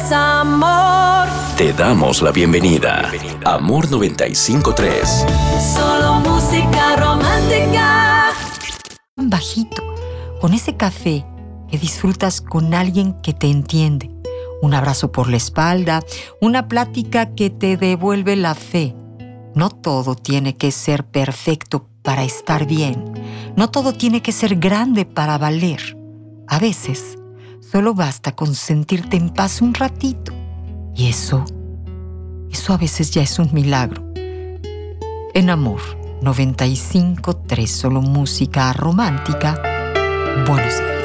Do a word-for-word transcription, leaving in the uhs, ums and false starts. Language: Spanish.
es amor. Te damos la bienvenida. Amor noventa y cinco punto tres. Solo música romántica. Bajito, con ese café que disfrutas con alguien que te entiende. Un abrazo por la espalda, una plática que te devuelve la fe. No todo tiene que ser perfecto para estar bien. No todo tiene que ser grande para valer. A veces, solo basta con sentirte en paz un ratito. Y eso, eso a veces ya es un milagro. En Amor noventa y cinco punto tres, solo música romántica. Buenos días.